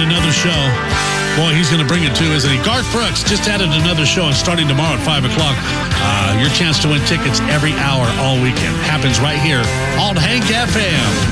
another show. Boy, he's going to bring it too, isn't he? Garth Brooks just added another show, and starting tomorrow at 5 o'clock, your chance to win tickets every hour all weekend happens right here on Hank FM.